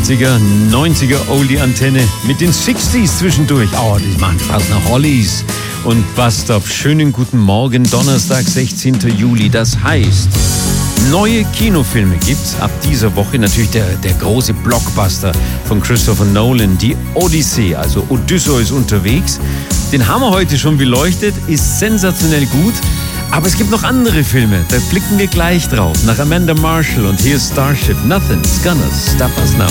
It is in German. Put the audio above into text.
80er, 90er Oldie-Antenne mit den 60s zwischendurch. Oh, die machen fast nach Ollies und Bastop. Schönen guten Morgen, Donnerstag, 16. Juli. Das heißt, neue Kinofilme gibt's ab dieser Woche. Natürlich der große Blockbuster von Christopher Nolan, die Odyssee, also Odysseus unterwegs. Den haben wir heute schon beleuchtet, ist sensationell gut. Aber es gibt noch andere Filme, da blicken wir gleich drauf. Nach Amanda Marshall und hier ist Starship. Nothing's gonna stop us now.